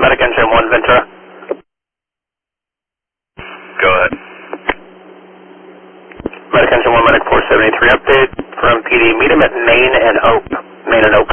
Medic Engine 1, Ventura. Go ahead. Medic Engine 1, Medic 473 update from PD. Meet him at Main and Oak. Main and Oak.